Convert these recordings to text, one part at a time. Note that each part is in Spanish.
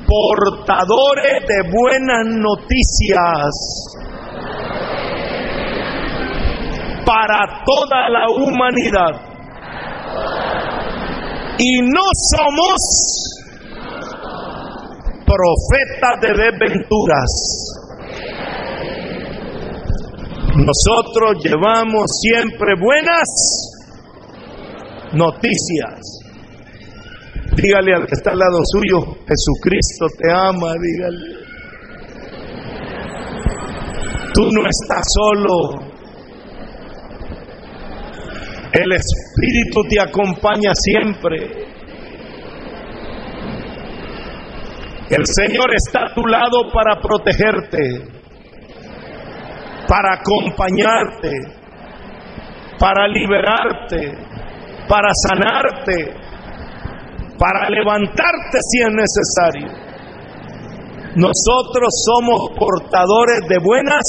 portadores de buenas noticias para toda la humanidad. Y no somos profetas de desventuras. Nosotros llevamos siempre buenas noticias. Dígale al que está al lado suyo: Jesucristo te ama, dígale. Tú no estás solo. El Espíritu te acompaña siempre. El Señor está a tu lado para protegerte, para acompañarte, para liberarte, para sanarte, para levantarte si es necesario. Nosotros somos portadores de buenas.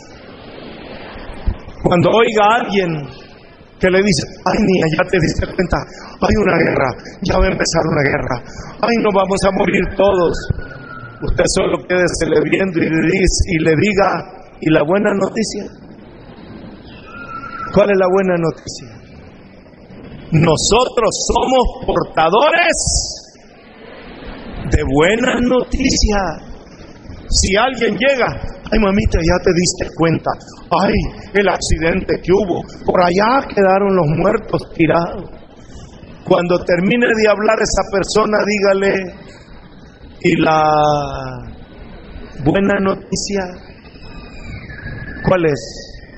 Cuando oiga a alguien que le dice: ay, niña, ya te diste cuenta, hay una guerra, ya va a empezar una guerra, ay, nos vamos a morir todos. Usted solo quédese viendo y le diga: ¿y la buena noticia? ¿Cuál es la buena noticia? Nosotros somos portadores de buenas noticias. Si alguien llega: ay, mamita, ya te diste cuenta, ay, el accidente que hubo, por allá quedaron los muertos tirados. Cuando termine de hablar esa persona, dígale: ¿y la buena noticia cuál es?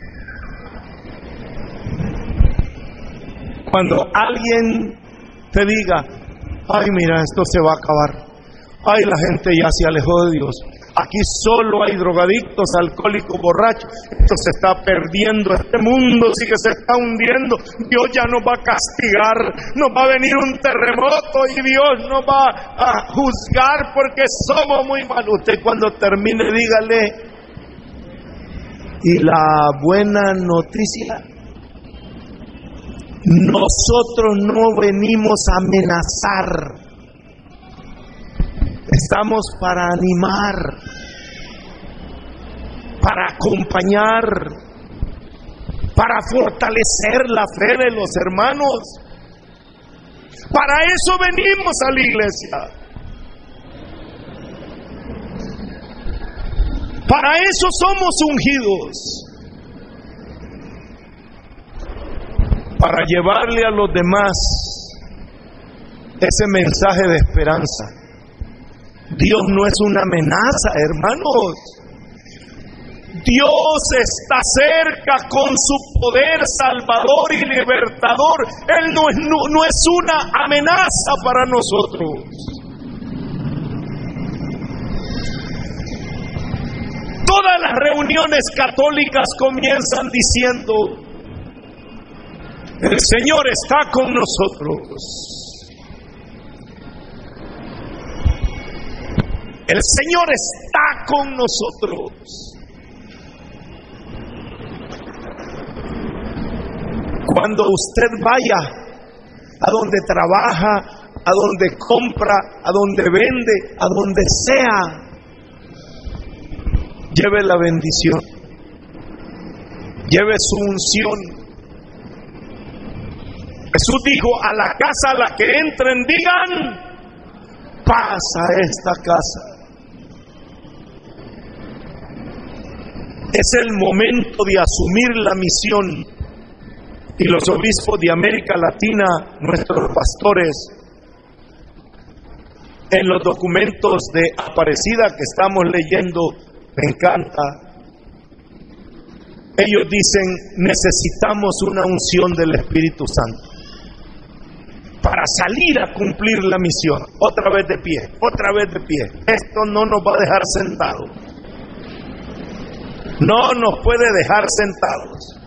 Cuando alguien te diga: ay, mira, esto se va a acabar, ay, la gente ya se alejó de Dios, aquí solo hay drogadictos, alcohólicos, borrachos, esto se está perdiendo, este mundo sí que se está hundiendo, Dios ya nos va a castigar, nos va a venir un terremoto y Dios nos va a juzgar porque somos muy malos. Usted cuando termine, dígale: ¿y la buena noticia? Nosotros no venimos a amenazar. Estamos para animar, para acompañar, para fortalecer la fe de los hermanos. Para eso venimos a la iglesia. Para eso somos ungidos. Para llevarle a los demás ese mensaje de esperanza. Dios no es una amenaza, hermanos. Dios está cerca con su poder salvador y libertador. Él no es una amenaza para nosotros. Todas las reuniones católicas comienzan diciendo: el Señor está con nosotros. El Señor está con nosotros. Cuando usted vaya a donde trabaja, a donde compra, a donde vende, a donde sea, lleve la bendición, lleve su unción. Jesús dijo: a la casa a la que entren, digan: paz a esta casa. Es el momento de asumir la misión. Y los obispos de América Latina, nuestros pastores, en los documentos de Aparecida que estamos leyendo, me encanta. Ellos dicen: necesitamos una unción del Espíritu Santo para salir a cumplir la misión. Otra vez de pie, otra vez de pie. Esto no nos va a dejar sentados. No nos puede dejar sentados.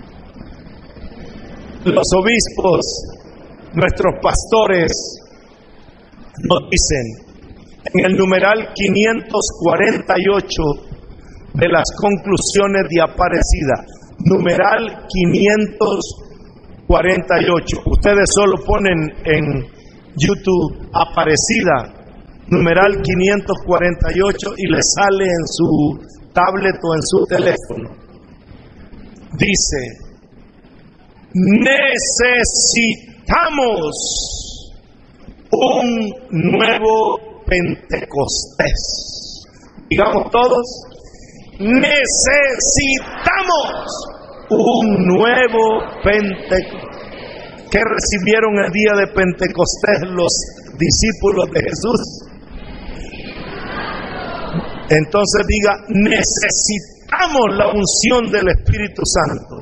Los obispos, nuestros pastores, nos dicen en el numeral 548 de las conclusiones de Aparecida, numeral 548. Ustedes solo ponen en YouTube Aparecida numeral 548, y le sale en su tablet o en su teléfono. Dice: necesitamos un nuevo Pentecostés. Digamos todos: necesitamos un nuevo Pentecostés. ¿Qué recibieron el día de Pentecostés los discípulos de Jesús? Entonces diga: necesitamos la unción del Espíritu Santo.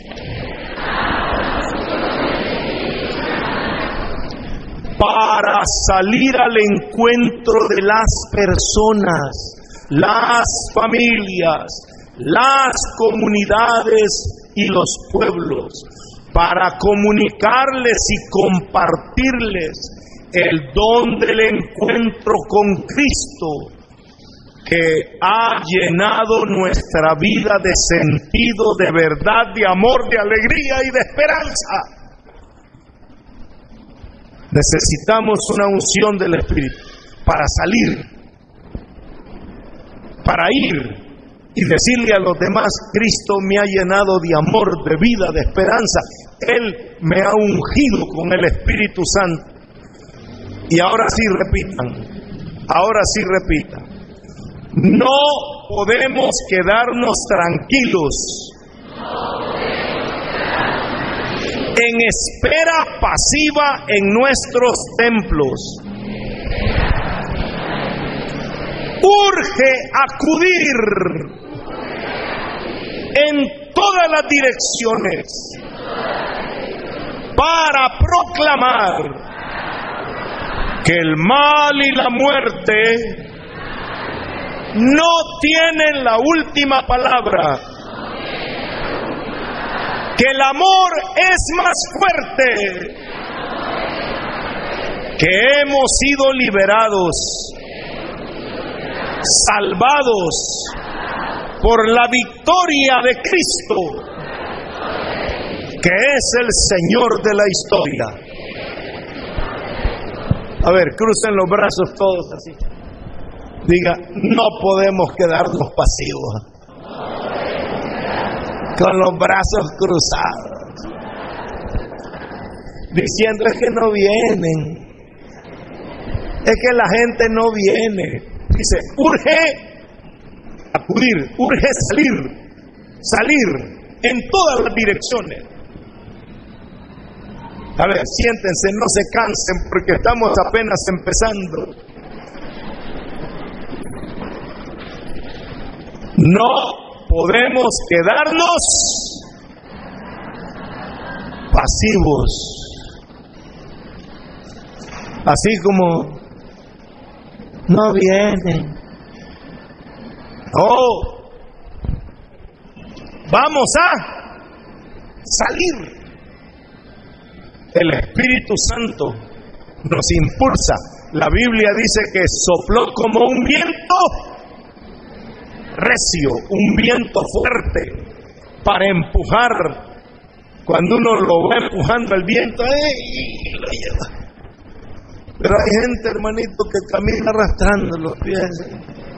Para salir al encuentro de las personas, las familias, las comunidades y los pueblos, para comunicarles y compartirles el don del encuentro con Cristo, que ha llenado nuestra vida de sentido, de verdad, de amor, de alegría y de esperanza. Necesitamos una unción del Espíritu para salir, para ir y decirle a los demás: Cristo me ha llenado de amor, de vida, de esperanza. Él me ha ungido con el Espíritu Santo. Y ahora sí repitan. No podemos quedarnos tranquilos en espera pasiva en nuestros templos. Urge acudir en todas las direcciones para proclamar que el mal y la muerte no tienen la última palabra, que el amor es más fuerte, que hemos sido liberados, salvados por la victoria de Cristo, que es el Señor de la historia. A ver, crucen los brazos todos así. Diga: no podemos quedarnos pasivos, con los brazos cruzados, diciendo: es que no vienen, es que la gente no viene. Dice: urge acudir, urge salir en todas las direcciones. A ver, siéntense, no se cansen, porque estamos apenas empezando. No podemos quedarnos pasivos, así como no vienen. No, vamos a salir. El Espíritu Santo nos impulsa. La Biblia dice que sopló como un viento recio, un viento fuerte, para empujar. Cuando uno lo va empujando el viento, lo lleva. Pero hay gente, hermanito, que camina arrastrando los pies.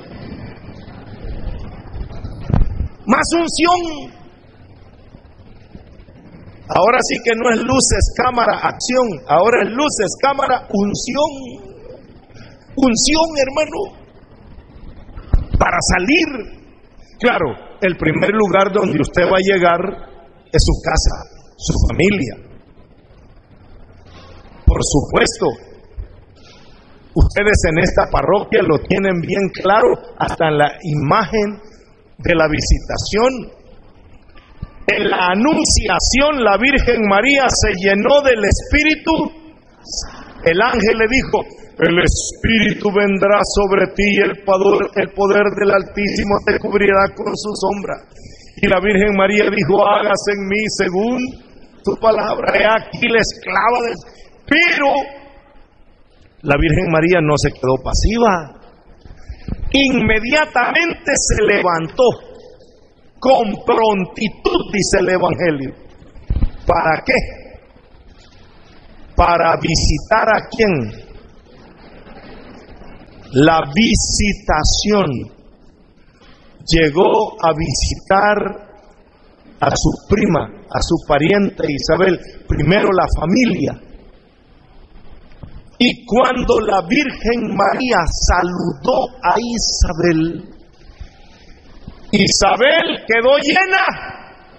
Más unción. Ahora sí que no es luces, cámara, acción. Ahora es luces, cámara, unción. Unción, hermano. Para salir. Claro, el primer lugar donde usted va a llegar es su casa, su familia. Por supuesto, ustedes en esta parroquia lo tienen bien claro, hasta en la imagen de la visitación. En la anunciación, la Virgen María se llenó del Espíritu. El ángel le dijo: el Espíritu vendrá sobre ti y el poder del Altísimo te cubrirá con su sombra. Y la Virgen María dijo: hágase en mí según tu palabra. He aquí la esclava del... Pero la Virgen María no se quedó pasiva. Inmediatamente se levantó con prontitud, dice el Evangelio. ¿Para qué? Para visitar a quién. la visitación. Llegó a visitar a su prima, a su pariente Isabel, primero la familia. Y cuando la Virgen María saludó a Isabel, Isabel quedó llena.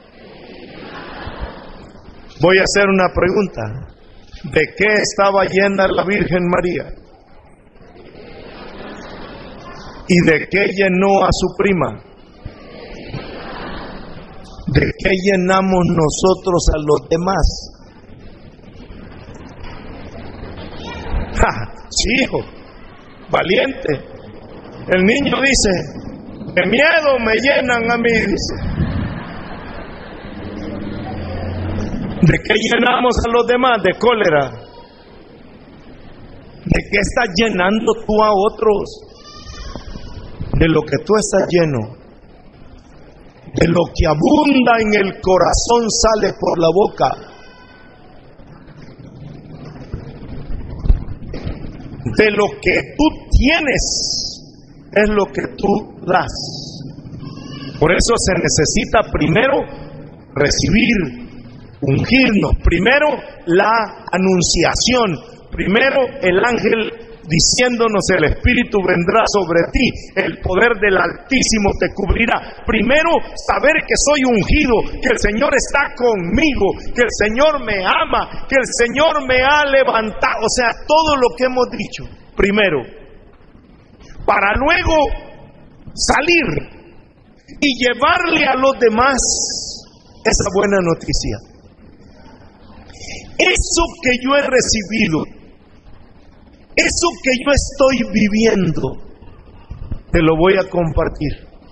Voy a hacer una pregunta. ¿De qué estaba llena la Virgen María? ¿Y de qué llenó a su prima? ¿De qué llenamos nosotros a los demás? ¡Ja! Sí, hijo, valiente. El niño dice, de miedo me llenan a mí, dice. ¿De qué llenamos a los demás? De cólera. ¿De qué estás llenando tú a otros? De lo que tú estás lleno. De lo que abunda en el corazón sale por la boca. De lo que tú tienes es lo que tú das. Por eso se necesita primero recibir, ungirnos, primero la anunciación, primero el ángel diciéndonos el Espíritu vendrá sobre ti, el poder del Altísimo te cubrirá. Primero saber que soy ungido, que el Señor está conmigo, que el Señor me ama, que el Señor me ha levantado, o sea, todo lo que hemos dicho, primero, para luego salir y llevarle a los demás esa buena noticia. Eso que yo he recibido, eso que yo estoy viviendo, te lo voy a compartir.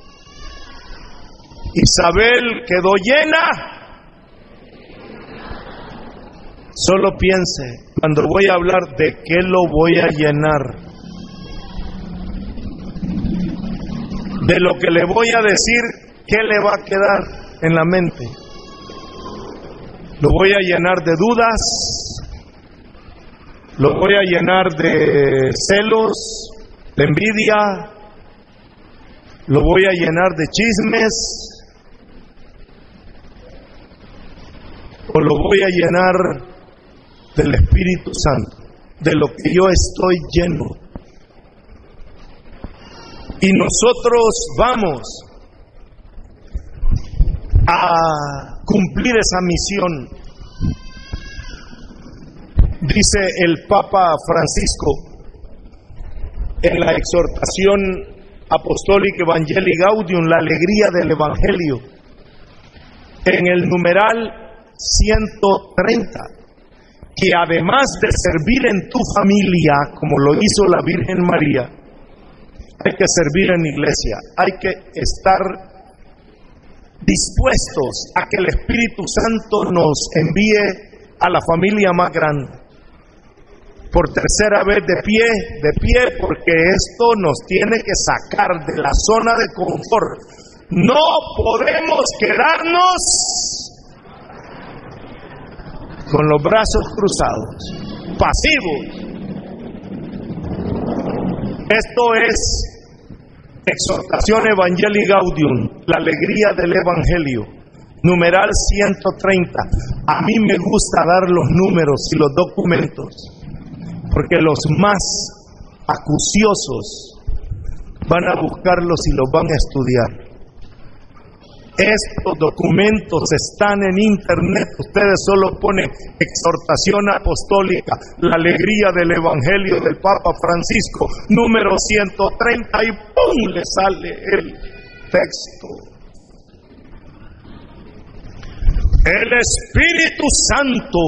Isabel quedó llena. Solo piense, cuando voy a hablar, ¿de qué lo voy a llenar? De lo que le voy a decir, ¿qué le va a quedar en la mente? Lo voy a llenar de dudas, lo voy a llenar de celos, de envidia, lo voy a llenar de chismes, o lo voy a llenar del Espíritu Santo, de lo que yo estoy lleno. Y nosotros vamos a cumplir esa misión. Dice el Papa Francisco en la exhortación apostólica Evangelii Gaudium, la alegría del Evangelio, en el numeral 130, que además de servir en tu familia, como lo hizo la Virgen María, hay que servir en iglesia, hay que estar dispuestos a que el Espíritu Santo nos envíe a la familia más grande. Por tercera vez de pie, porque esto nos tiene que sacar de la zona de confort. No podemos quedarnos con los brazos cruzados, pasivos. Esto es exhortación Evangelii Gaudium, la alegría del Evangelio, numeral 130. A mí me gusta dar los números y los documentos, porque los más acuciosos van a buscarlos y los van a estudiar. Estos documentos están en internet. Ustedes solo ponen exhortación apostólica, la alegría del Evangelio del Papa Francisco, número 130, y ¡pum!, le sale el texto. El Espíritu Santo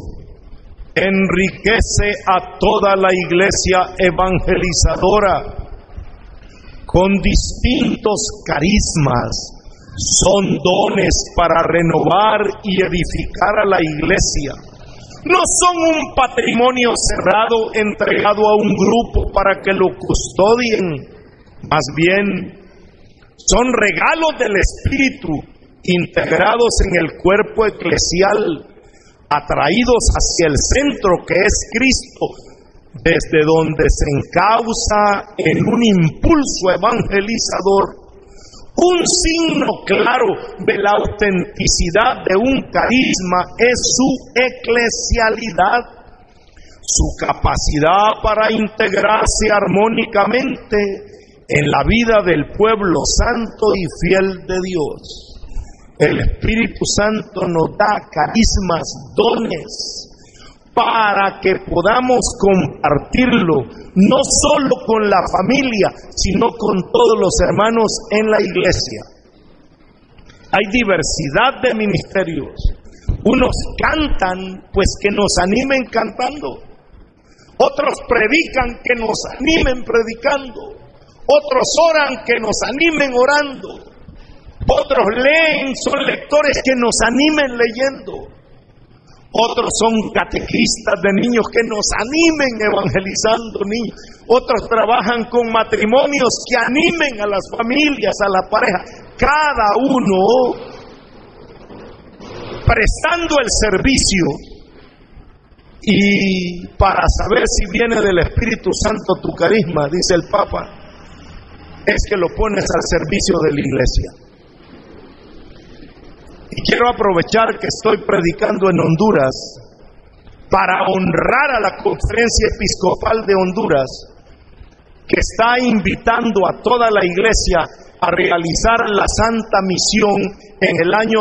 enriquece a toda la iglesia evangelizadora con distintos carismas. Son dones para renovar y edificar a la iglesia. No son un patrimonio cerrado entregado a un grupo para que lo custodien. Más bien, son regalos del Espíritu integrados en el cuerpo eclesial, atraídos hacia el centro que es Cristo, desde donde se encausa en un impulso evangelizador, un signo claro de la autenticidad de un carisma es su eclesialidad, su capacidad para integrarse armónicamente en la vida del pueblo santo y fiel de Dios. El Espíritu Santo nos da carismas, dones, para que podamos compartirlo, no solo con la familia, sino con todos los hermanos en la iglesia. Hay diversidad de ministerios. Unos cantan, pues que nos animen cantando. Otros predican, que nos animen predicando. Otros oran, que nos animen orando. Otros leen, son lectores, que nos animen leyendo. Otros son catequistas de niños, que nos animen evangelizando niños. Otros trabajan con matrimonios, que animen a las familias, a la pareja. Cada uno prestando el servicio. Y para saber si viene del Espíritu Santo tu carisma, dice el Papa, es que lo pones al servicio de la iglesia. Y quiero aprovechar que estoy predicando en Honduras para honrar a la Conferencia Episcopal de Honduras, que está invitando a toda la iglesia a realizar la Santa Misión en el año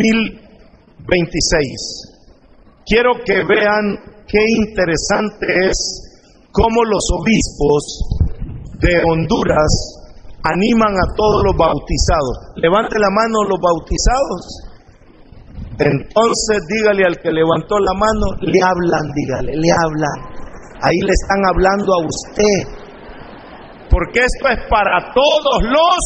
2026. Quiero que vean qué interesante es cómo los obispos de Honduras animan a todos los bautizados. Levante la mano los bautizados. Entonces dígale al que levantó la mano, le hablan, dígale, le hablan. Ahí le están hablando a usted. Porque esto es para todos los...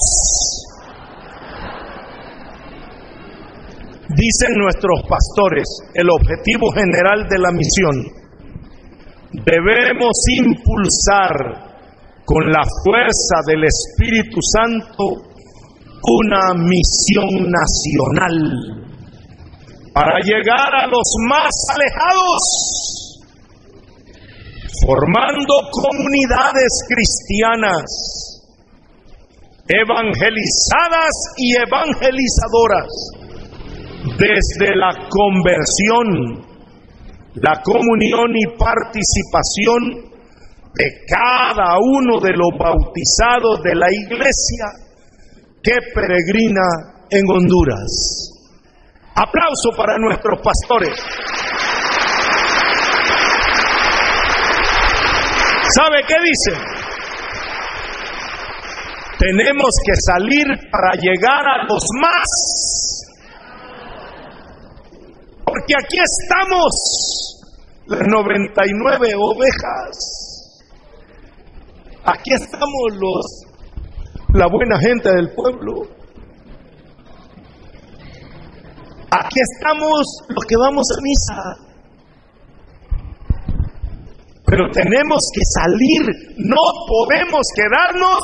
Dicen nuestros pastores, el objetivo general de la misión: debemos impulsar con la fuerza del Espíritu Santo una misión nacional para llegar a los más alejados, formando comunidades cristianas evangelizadas y evangelizadoras, desde la conversión, la comunión y participación de cada uno de los bautizados de la iglesia que peregrina en Honduras. Aplauso para nuestros pastores. ¿Sabe qué dicen? Tenemos que salir para llegar a los más. Porque aquí estamos, las 99 ovejas. Aquí estamos la buena gente del pueblo. Aquí estamos los que vamos a misa. Pero tenemos que salir, no podemos quedarnos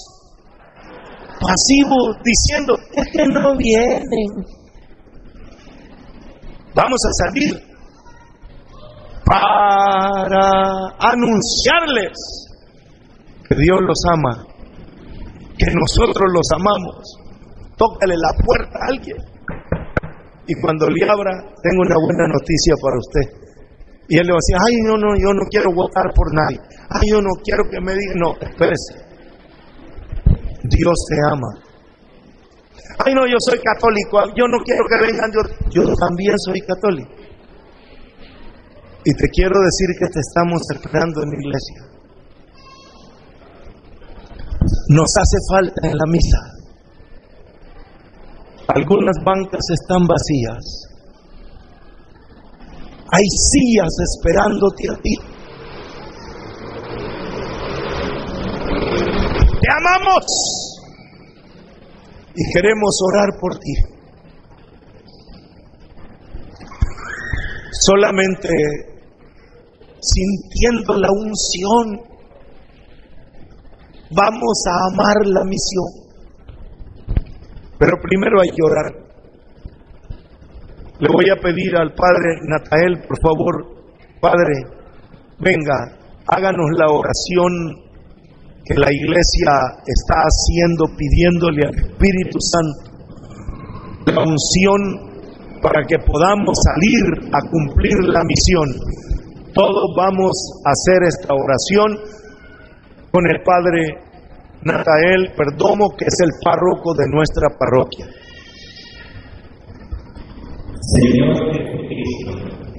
pasivos diciendo, es que no vienen. Vamos a salir para anunciarles que Dios los ama, que nosotros los amamos. Tócale la puerta a alguien y cuando le abra, tengo una buena noticia para usted. Y él le va a decir, ay, no, yo no quiero votar por nadie. Ay, yo no quiero que me digan. No, espérese. Dios te ama. Ay, no, yo soy católico. Yo no quiero que vengan. Yo también soy católico. Y te quiero decir que te estamos esperando en la iglesia. Nos hace falta en la misa. Algunas bancas están vacías. Hay sillas esperándote a ti. Te amamos y queremos orar por ti. Solamente sintiendo la unción vamos a amar la misión. Pero primero hay que orar. Le voy a pedir al padre Natael, por favor, padre, venga háganos la oración que la iglesia está haciendo, pidiéndole al Espíritu Santo la unción para que podamos salir a cumplir la misión. Todos vamos a hacer esta oración con el Padre Natael Perdomo, que es el párroco de nuestra parroquia. Señor Jesucristo,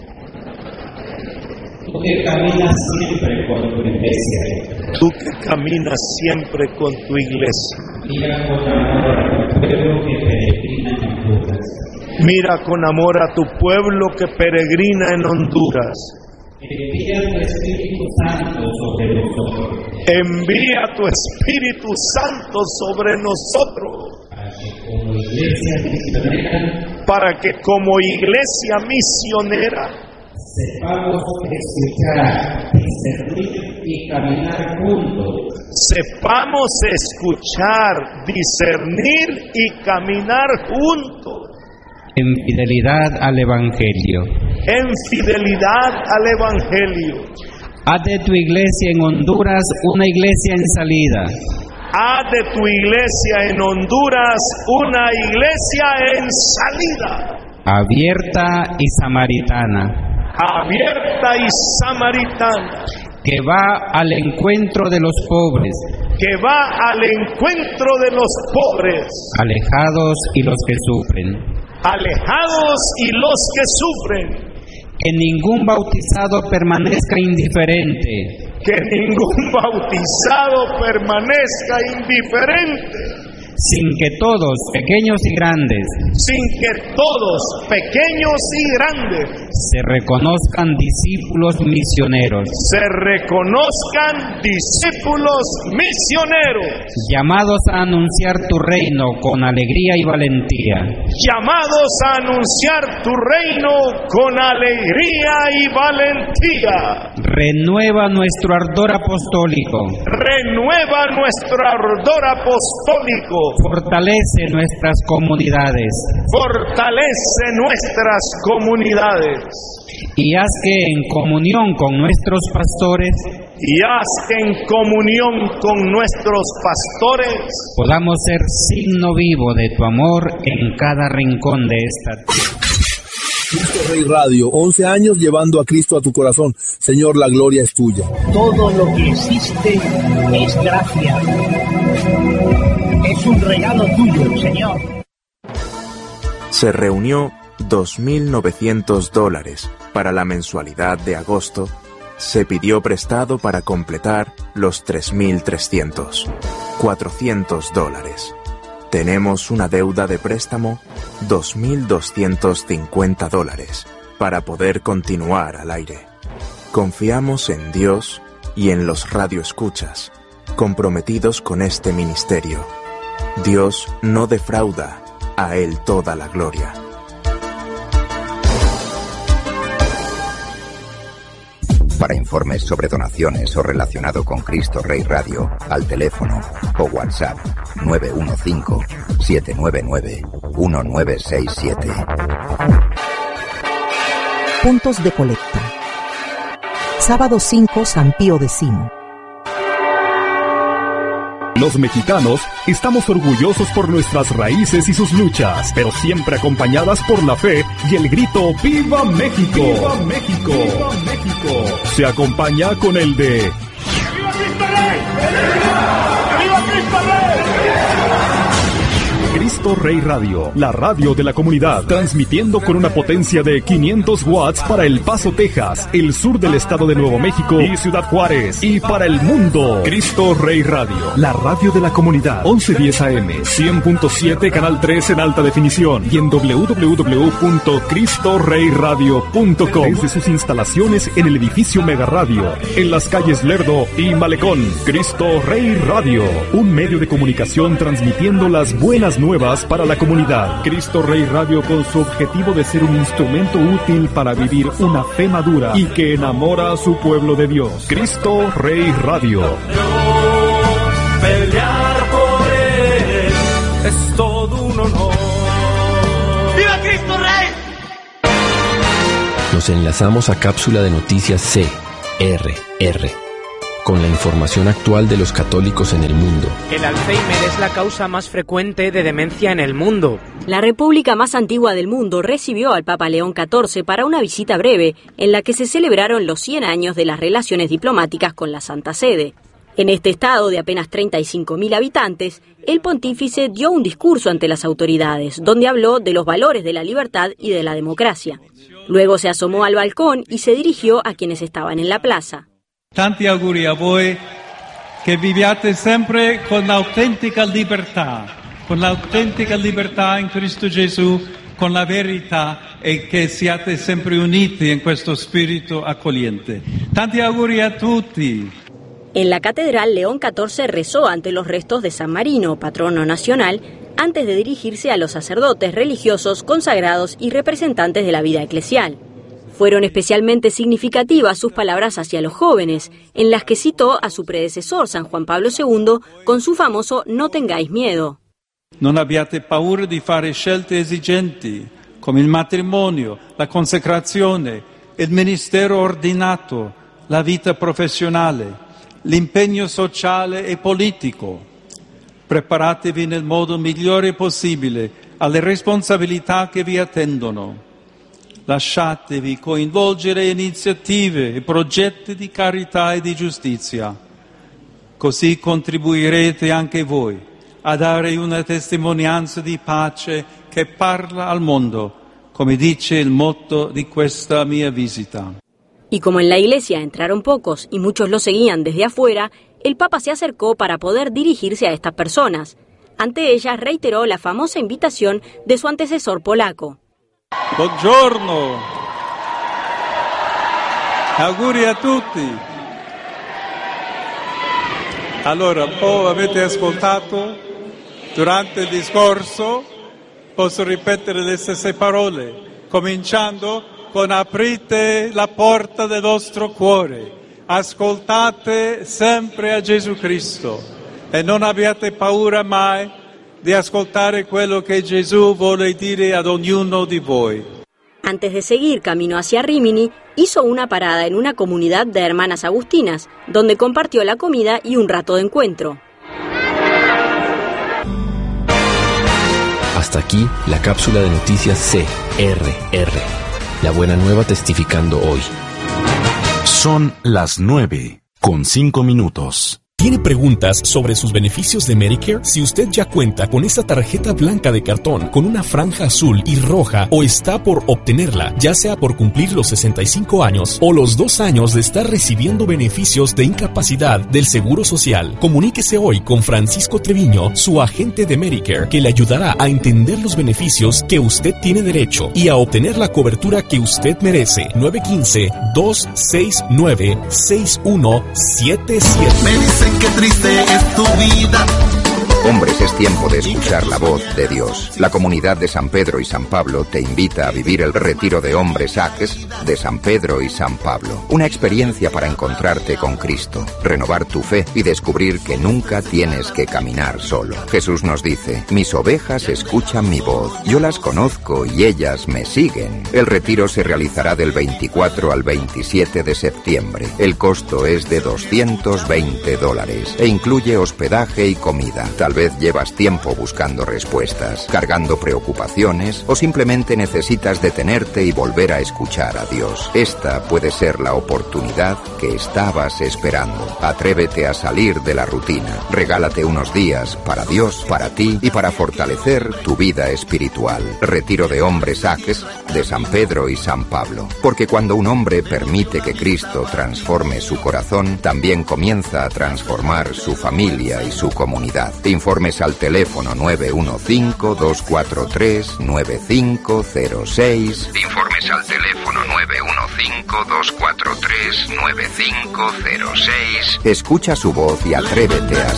tú que caminas siempre con tu iglesia. Tú que caminas siempre con tu iglesia. Mira con amor a tu pueblo que peregrina en Honduras. Mira con amor a tu pueblo que peregrina en Honduras. Envía tu Espíritu Santo sobre nosotros. Envía tu Espíritu Santo sobre nosotros. Para que como iglesia misionera sepamos escuchar, discernir y caminar juntos. Sepamos escuchar, discernir y caminar juntos. En fidelidad al Evangelio. En fidelidad al Evangelio. Haz de tu iglesia en Honduras una iglesia en salida. Haz de tu iglesia en Honduras una iglesia en salida. Abierta y samaritana. Abierta y samaritana. Que va al encuentro de los pobres. Que va al encuentro de los pobres. Alejados y los que sufren. Alejados y los que sufren. Que ningún bautizado permanezca indiferente. Que ningún bautizado permanezca indiferente. Sin que todos, pequeños y grandes, sin que todos, pequeños y grandes, se reconozcan discípulos misioneros. Se reconozcan discípulos misioneros. Llamados a anunciar tu reino con alegría y valentía. Llamados a anunciar tu reino con alegría y valentía. Renueva nuestro ardor apostólico. Renueva nuestro ardor apostólico. Fortalece nuestras comunidades. Fortalece nuestras comunidades. Y haz que en comunión con nuestros pastores. Y haz que en comunión con nuestros pastores podamos ser signo vivo de tu amor en cada rincón de esta tierra. Cristo Rey Radio, 11 años llevando a Cristo a tu corazón. Señor, la gloria es tuya. Todo lo que existe es gracia. Es un regalo tuyo, Señor. Se reunió $2.900 para la mensualidad de agosto. Se pidió prestado para completar los 3.300. $400. Tenemos una deuda de préstamo, $2.250, para poder continuar al aire. Confiamos en Dios y en los radioescuchas, comprometidos con este ministerio. Dios no defrauda, a Él toda la gloria. Para informes sobre donaciones o relacionado con Cristo Rey Radio, al teléfono o WhatsApp 915-799-1967. Puntos de colecta. Sábado 5, San Pío X. Los mexicanos estamos orgullosos por nuestras raíces y sus luchas, pero siempre acompañadas por la fe y el grito ¡Viva México! ¡Viva México! ¡Viva México! Se acompaña con el de ¡Viva Cristo Rey! ¡Viva Cristo Rey! Cristo Rey Radio, la radio de la comunidad, transmitiendo con una potencia de 500 watts para El Paso, Texas, el sur del estado de Nuevo México y Ciudad Juárez, y para el mundo. Cristo Rey Radio, la radio de la comunidad, 1110 AM, 100.7, canal 3 en alta definición, y en www.cristoreyradio.com, desde sus instalaciones en el edificio Mega Radio, en las calles Lerdo y Malecón. Cristo Rey Radio, un medio de comunicación transmitiendo las buenas nuevas para la comunidad. Cristo Rey Radio, con su objetivo de ser un instrumento útil para vivir una fe madura y que enamora a su pueblo de Dios. Cristo Rey Radio. Pelear por Él es todo un honor. ¡Viva Cristo Rey! Nos enlazamos a cápsula de noticias CRR. con la información actual de los católicos en el mundo. El Alzheimer es la causa más frecuente de demencia en el mundo. La república más antigua del mundo recibió al Papa León XIV para una visita breve en la que se celebraron los 100 años de las relaciones diplomáticas con la Santa Sede. En este estado de apenas 35.000 habitantes, el pontífice dio un discurso ante las autoridades, donde habló de los valores de la libertad y de la democracia. Luego se asomó al balcón y se dirigió a quienes estaban en la plaza. Tanti auguri a voi, che viviate sempre con l'autentica libertà in Cristo Gesù, con la verità, e che siate sempre uniti in questo spirito accogliente. Tanti auguri a tutti. En la catedral, León XIV rezó ante los restos de San Marino, patrono nacional, antes de dirigirse a los sacerdotes religiosos, consagrados y representantes de la vida eclesial. Fueron especialmente significativas sus palabras hacia los jóvenes, en las que citó a su predecesor, San Juan Pablo II, con su famoso «No tengáis miedo». Non abbiate paura di fare scelte esigenti, come il matrimonio, la consacrazione, il ministero ordinato, la vita professionale, l'impegno sociale e politico. Preparatevi nel modo migliore possibile alle responsabilità che vi attendono. Lasciatevi coinvolgere in iniziative e progetti di carità e di giustizia. Così contribuirete anche voi a dare una testimonianza di pace che parla al mondo, come dice il motto di questa mia visita. Y como en la iglesia entraron pocos y muchos lo seguían desde afuera, el Papa se acercó para poder dirigirse a estas personas. Ante ellas reiteró la famosa invitación de su antecesor polaco. Buongiorno, auguri a tutti. Allora, avete ascoltato durante il discorso, posso ripetere le stesse parole, cominciando con aprite la porta del vostro cuore, ascoltate sempre a Gesù Cristo e non abbiate paura mai di ascoltare quello che Gesù vuole dire ad ognuno di voi. Antes de seguir camino hacia Rímini, hizo una parada en una comunidad de hermanas agustinas, donde compartió la comida y un rato de encuentro. Hasta aquí la cápsula de noticias CRR. La buena nueva testificando hoy. Son las 9:05. ¿Tiene preguntas sobre sus beneficios de Medicare? Si usted ya cuenta con esa tarjeta blanca de cartón con una franja azul y roja o está por obtenerla, ya sea por cumplir los 65 años o los 2 años de estar recibiendo beneficios de incapacidad del Seguro Social, comuníquese hoy con Francisco Treviño, su agente de Medicare, que le ayudará a entender los beneficios que usted tiene derecho y a obtener la cobertura que usted merece. 915-269-6177. Me dicen que triste es tu vida. Hombres, es tiempo de escuchar la voz de Dios. La comunidad de San Pedro y San Pablo te invita a vivir el retiro de hombres ACES de San Pedro y San Pablo. Una experiencia para encontrarte con Cristo, renovar tu fe y descubrir que nunca tienes que caminar solo. Jesús nos dice: mis ovejas escuchan mi voz, yo las conozco y ellas me siguen. El retiro se realizará del 24 al 27 de septiembre. El costo es de $220 e incluye hospedaje y comida. Tal vez llevas tiempo buscando respuestas, cargando preocupaciones o simplemente necesitas detenerte y volver a escuchar a Dios. Esta puede ser la oportunidad que estabas esperando. Atrévete a salir de la rutina. Regálate unos días para Dios, para ti y para fortalecer tu vida espiritual. Retiro de hombres ACES de San Pedro y San Pablo. Porque cuando un hombre permite que Cristo transforme su corazón, también comienza a transformar su familia y su comunidad. Informes al teléfono 915-243-9506. Informes al teléfono 915-243-9506. Escucha su voz y atrévete a